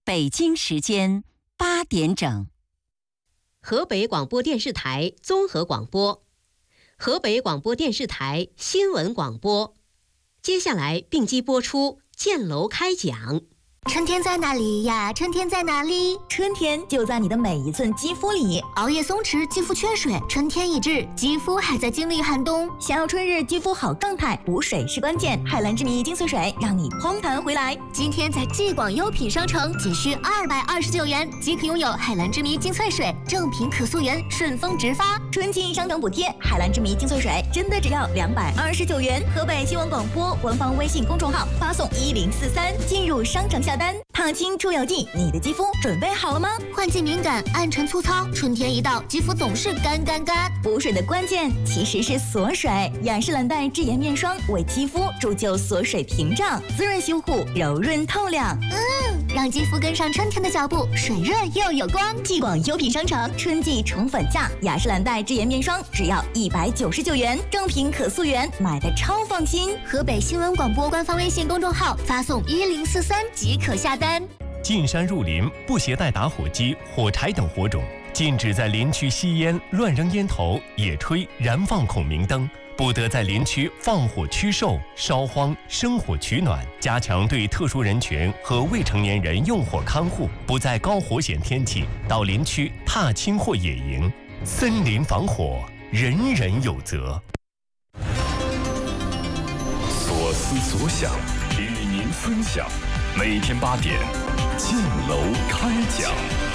北京时间8点整。 河北广播电视台综合广播，河北广播电视台新闻广播。接下来并机播出建楼开讲。 春天在哪里呀？春天在哪里？ 春天就在你的每一寸肌肤里。 熬夜松弛，肌肤缺水，春天已至，肌肤还在经历寒冬。 想要春日肌肤好状态，补水是关键。海蓝之谜精粹水让你嘭弹回来。 今天在既广优品商城仅需229元即可拥有海蓝之谜精粹水，正品可溯源，顺丰直发。 春季商城补贴，海蓝之谜精粹水真的只要229元。河北新闻广播官方微信公众号发送1043进入商城下单。烫青出油剂，你的肌肤准备好了吗？ 换季敏感，暗沉粗糙，春天一到，肌肤总是干。 补水的关键其实是锁水，雅诗兰黛智颜面霜为肌肤铸就锁水屏障，滋润修护，柔润透亮。 让肌肤跟上春天的脚步，水润又有光。 既广优品商城春季宠粉价，雅诗兰黛智颜面霜只要199元，正品可溯源，买的超放心。 河北新闻广播官方微信公众号发送1043即可下单。 进山入林，不携带打火机、火柴等火种，禁止在林区吸烟、乱扔烟头、野炊、燃放孔明灯，不得在林区放火驱兽、烧荒、生火取暖，加强对特殊人群和未成年人用火看护，不在高火险天气到林区踏青或野营。森林防火，人人有责。 所思所想，与您分享。每天8点，建楼开讲。